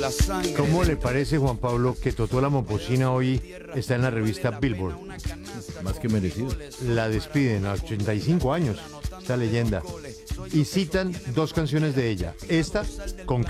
¿Cómo le parece, Juan Pablo, que Totó la Momposina hoy está en la revista Billboard? Más que merecido. La despiden a 85 años, esta leyenda. Y citan dos canciones de ella. Esta, con